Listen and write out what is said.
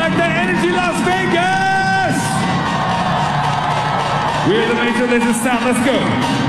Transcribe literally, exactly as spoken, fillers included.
Factor Energy Las Vegas! We're the Major Lazer sound, let's go!